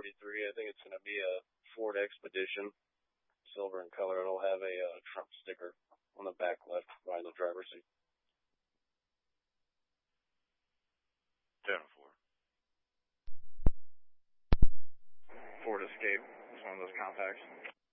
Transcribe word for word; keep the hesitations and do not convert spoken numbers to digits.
forty-three. I think it's going to be a Ford Expedition, silver in color. It'll have a uh, Trump sticker on the back left behind the driver's seat. ten four. Ford Escape. It's one of those compacts.